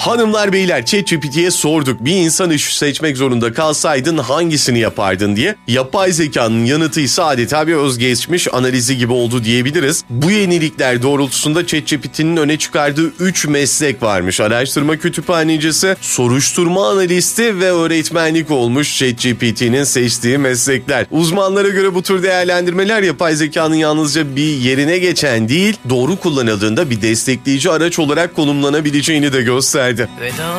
Hanımlar beyler, ChatGPT'ye sorduk. Bir insan işi seçmek zorunda kalsaydın hangisini yapardın diye. Yapay zekanın yanıtı ise adeta bir özgeçmiş analizi gibi oldu diyebiliriz. Bu yenilikler doğrultusunda ChatGPT'nin öne çıkardığı 3 meslek varmış. Araştırma kütüphanecisi, soruşturma analisti ve öğretmenlik olmuş ChatGPT'nin seçtiği meslekler. Uzmanlara göre bu tür değerlendirmeler yapay zekanın yalnızca bir yerine geçen değil, doğru kullanıldığında bir destekleyici araç olarak konumlanabileceğini de gösterdi.